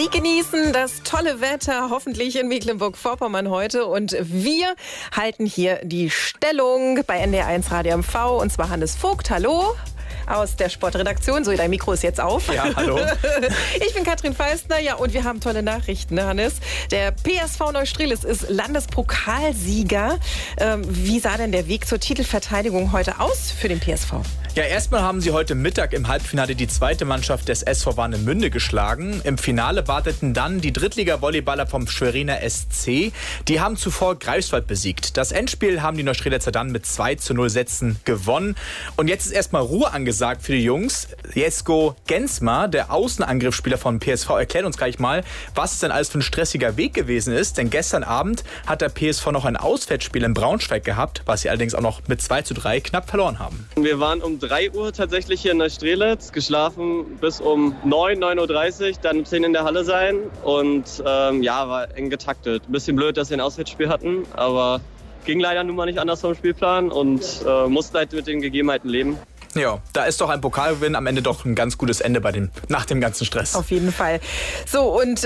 Sie genießen das tolle Wetter, hoffentlich in Mecklenburg-Vorpommern heute. Und wir halten hier die Stellung bei NDR1 Radio MV. Und zwar Hannes Vogt, hallo, aus der Sportredaktion. So, dein Mikro ist jetzt auf. Ja, hallo. Ich bin Katrin Feistner, ja, und wir haben tolle Nachrichten, ne, Hannes? Der PSV Neustrelitz ist Landespokalsieger. Wie sah denn der Weg zur Titelverteidigung heute aus für den PSV? Ja, erstmal haben sie heute Mittag im Halbfinale die zweite Mannschaft des SV Warnemünde geschlagen. Im Finale warteten dann die Drittliga-Volleyballer vom Schweriner SC. Die haben zuvor Greifswald besiegt. Das Endspiel haben die Neustrelitzer dann mit 2:0 Sätzen gewonnen. Und jetzt ist erstmal Ruhe angesagt für die Jungs. Jesko Gensmer, der Außenangriffsspieler von PSV, erklärt uns gleich mal, was es denn alles für ein stressiger Weg gewesen ist. Denn gestern Abend hat der PSV noch ein Auswärtsspiel in Braunschweig gehabt, was sie allerdings auch noch mit 2:3 knapp verloren haben. Wir waren um 3 Uhr tatsächlich hier in Neustrelitz, geschlafen bis um 9:30 Uhr, dann um 10 in der Halle sein und war eng getaktet. Ein bisschen blöd, dass wir ein Auswärtsspiel hatten, aber ging leider nun mal nicht anders vom Spielplan und musste halt mit den Gegebenheiten leben. Ja, da ist doch ein Pokalgewinn am Ende doch ein ganz gutes Ende nach dem ganzen Stress. Auf jeden Fall. So, und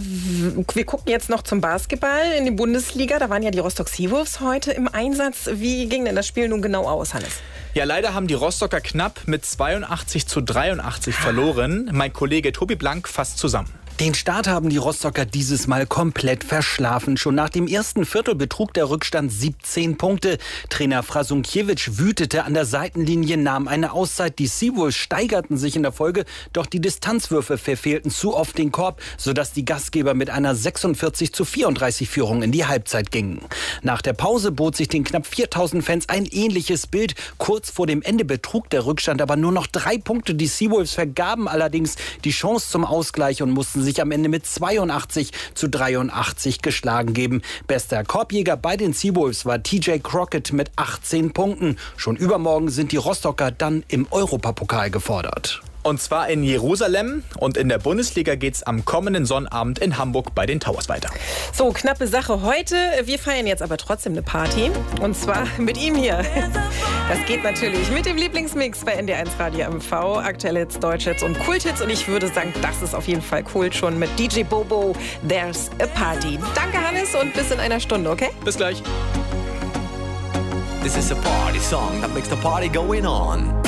wir gucken jetzt noch zum Basketball in die Bundesliga. Da waren ja die Rostock Seawolves heute im Einsatz. Wie ging denn das Spiel nun genau aus, Hannes? Ja, leider haben die Rostocker knapp mit 82:83 verloren. Mein Kollege Tobi Blank fasst zusammen. Den Start haben die Rostocker dieses Mal komplett verschlafen. Schon nach dem ersten Viertel betrug der Rückstand 17 Punkte. Trainer Frasunkiewicz wütete an der Seitenlinie, nahm eine Auszeit. Die Seawolves steigerten sich in der Folge, doch die Distanzwürfe verfehlten zu oft den Korb, sodass die Gastgeber mit einer 46:34 Führung in die Halbzeit gingen. Nach der Pause bot sich den knapp 4000 Fans ein ähnliches Bild. Kurz vor dem Ende betrug der Rückstand aber nur noch 3 Punkte. Die Seawolves vergaben allerdings die Chance zum Ausgleich und mussten sich am Ende mit 82:83 geschlagen geben. Bester Korbjäger bei den Seawolves war TJ Crockett mit 18 Punkten. Schon übermorgen sind die Rostocker dann im Europapokal gefordert. Und zwar in Jerusalem, und in der Bundesliga geht's am kommenden Sonnabend in Hamburg bei den Towers weiter. So, knappe Sache heute. Wir feiern jetzt aber trotzdem eine Party. Und zwar mit ihm hier. Das geht natürlich mit dem Lieblingsmix bei NDR1 Radio MV. Aktuelle Hits, Deutsche Hits und Kulthits. Und ich würde sagen, das ist auf jeden Fall cool schon mit DJ Bobo. There's a Party. Danke, Hannes, und bis in einer Stunde, okay? Bis gleich. This is a party song that makes the party going on.